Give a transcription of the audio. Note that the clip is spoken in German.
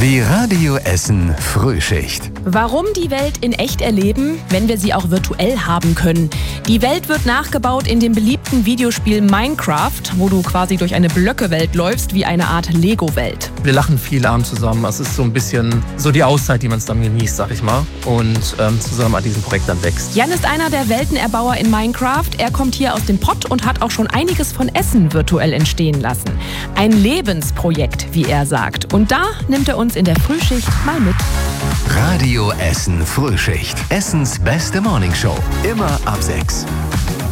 Die Radio Essen Frühschicht. Warum die Welt in echt erleben, wenn wir sie auch virtuell haben können. Die Welt wird nachgebaut in dem beliebten Videospiel Minecraft, wo du quasi durch eine Blöckewelt läufst, wie eine Art Lego-Welt. Wir lachen viel abends zusammen. Es ist so ein bisschen so die Auszeit, die man es dann genießt, sag ich mal. Und zusammen an diesem Projekt dann wächst. Jan ist einer der Weltenerbauer in Minecraft. Er kommt hier aus dem Pott und hat auch schon einiges von Essen virtuell entstehen lassen. Ein Lebensprojekt, wie er sagt. Und da nimmt er uns in der Frühschicht mal mit. Radio Essen Frühschicht. Essens beste Morningshow. Immer ab 6.